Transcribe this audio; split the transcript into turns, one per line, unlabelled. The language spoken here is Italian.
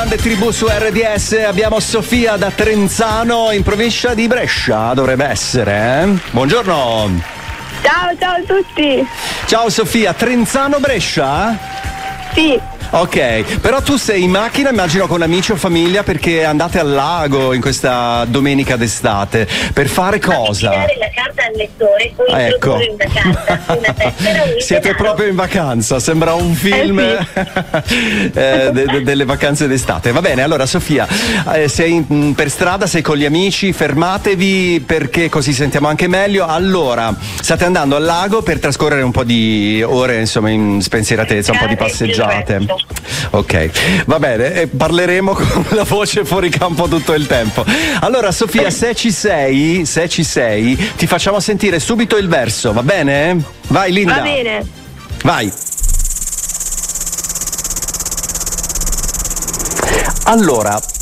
grande tribù su RDS. Abbiamo Sofia da Trenzano, in provincia di Brescia, dovrebbe essere, Buongiorno.
Ciao a tutti.
Ciao Sofia, Trenzano Brescia?
Sì.
Ok, però tu sei in macchina, immagino, con amici o famiglia, perché andate al lago in questa domenica d'estate. Per fare cosa?
Tirare la carta al lettore, poi
ecco.
in vacanza, una tessera, un
Siete
denaro.
proprio in vacanza, sembra un film delle vacanze d'estate. Va bene, allora Sofia, sei per strada, sei con gli amici, fermatevi perché così sentiamo anche meglio. Allora, state andando al lago per trascorrere un po' di ore, insomma, in spensieratezza, un po' di passeggiate. Ok, va bene, parleremo con la voce fuori campo tutto il tempo. Allora Sofia, se ci sei, ti facciamo sentire subito il verso, va bene? Vai Linda.
Va bene.
Vai. Allora,